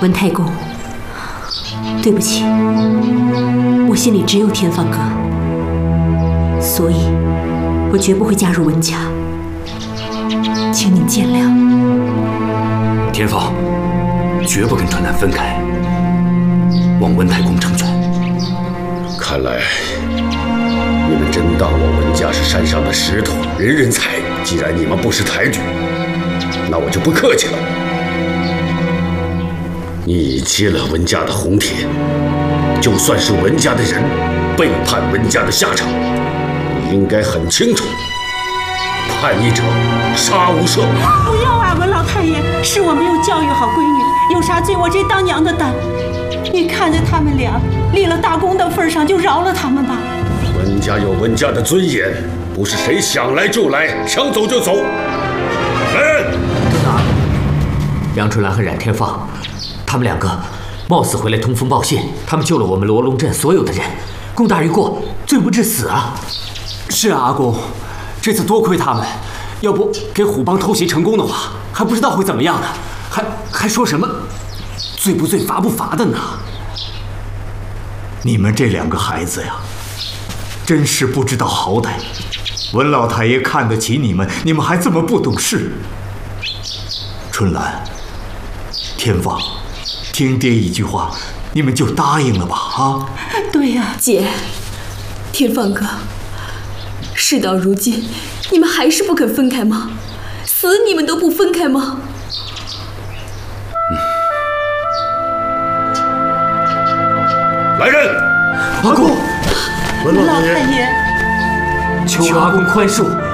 文太公，对不起，我心里只有天放哥，所以我绝不会加入文家，请您见谅。 天放绝不跟春兰分开，望文太公成全。 看来你们真当我文家是山上的石头，人人踩。既然你们不识抬举，那我就不客气了。你接了文家的红帖，就算是文家的人，背叛文家的下场，你应该很清楚。叛逆者，杀无赦。 不要啊，文老太爷，是我没有教育好闺女，有啥罪我这当娘的担。你看在他们俩立了大功的份上，就饶了他们吧。 文家有文家的尊严，不是谁想来就来，想走就走。来人！ 杨春兰和冉天放，他们两个冒死回来通风报信，他们救了我们罗龙镇所有的人，公大于过，罪不至死啊！ 是啊，阿公，这次多亏他们，要不给虎帮偷袭成功的话，还不知道会怎么样呢，还说什么罪不罪罚不罚的呢？ 你们这两个孩子呀，真是不知道好歹。文老太爷看得起你们，你们还这么不懂事。春兰、天放，听爹一句话，你们就答应了吧？啊？ 对呀， 姐，天放哥，事到如今，你们还是不肯分开吗？死你们都不分开吗？ 来人！ 阿公， 文老太爷， 爷， 求阿公宽恕。